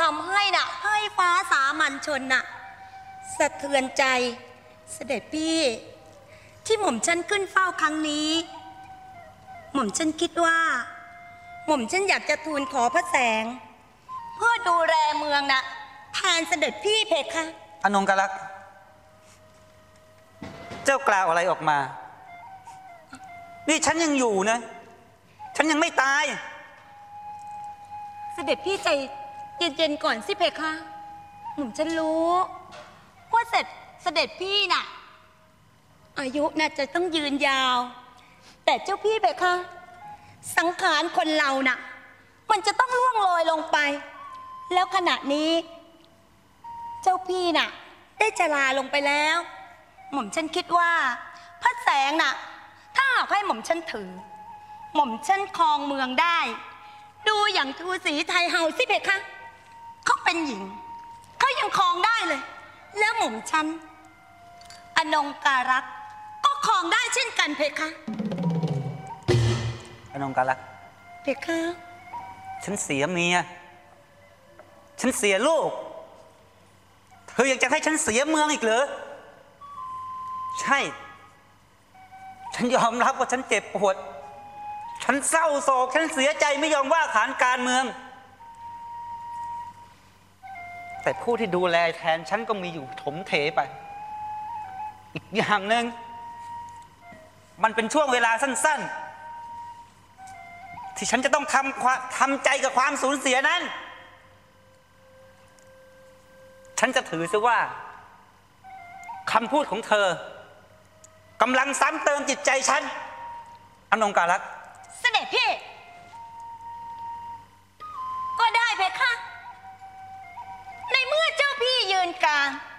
ำให้น่ะให้ฟ้าสามัญชนน่ะสะเทือนใจเสด็จพี่ที่หม่อมฉันขึ้นเฝ้าครั้งนี้หม่อมฉันคิดว่าหม่อมฉันอยากจะทูลขอพระแสงเพื่อดูแลเมืองน่ะแทนเสด็จพี่เพคะอนงกลักษ์เจ้ากล่าวอะไรออกมานี่ฉันยังอยู่นะฉันยังไม่ตายเสด็จพี่ใจเย็นๆก่อนสิเพคะหม่อมฉันรู้ว่าเสด็จพี่น่ะอายุน่าจะต้องยืนยาวแต่เจ้าพี่เพคะสังขารคนเราน่ะมันจะต้องล่วงโรยลงไปแล้วขณะนี้เจ้าพี่น่ะได้ชราลงไปแล้วหม่อมฉันคิดว่าพระแสงน่ะถ้าหากให้หม่อมฉันถือหม่อมฉันครองเมืองได้ดูอย่างทูสีไทยเฮาสิเพคะเขาเป็นหญิงเขายังครองได้เลยแล้วหม่อมฉันอนงการักษ์ก็ครองได้เช่นกันเพคะอนงกลักษ์เพคะฉันเสียเมียฉันเสียลูกเธอยังจะให้ฉันเสียเมืองอีกเหรอใช่ฉันยอมรับว่าฉันเจ็บปวดฉันเศร้าโศกฉันเสียใจไม่ยอมว่าขานการเมืองแต่ผู้ที่ดูแลแทนฉันก็มีอยู่ถมเทไปอีกอย่างหนึ่งมันเป็นช่วงเวลาสั้นๆที่ฉันจะต้องทำใจกับความสูญเสียนั้นฉันจะถือซะว่าคำพูดของเธอกำลังซ้ำเติมจิตใจฉันอนงการักษ์เสด็จพี่